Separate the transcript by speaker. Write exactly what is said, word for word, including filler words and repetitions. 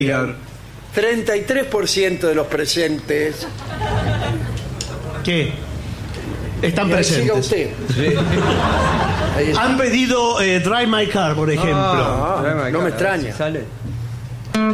Speaker 1: treinta y tres por ciento de los presentes.
Speaker 2: ¿Qué? Están
Speaker 1: Y ahí
Speaker 2: presentes.
Speaker 1: siga usted.
Speaker 3: Sí.
Speaker 1: Ahí está.
Speaker 2: Han pedido eh, Drive My Car, por ejemplo.
Speaker 1: Ah,
Speaker 3: Drive My
Speaker 1: no
Speaker 3: Car,
Speaker 1: me
Speaker 3: a ver
Speaker 1: extraña.
Speaker 3: si sale.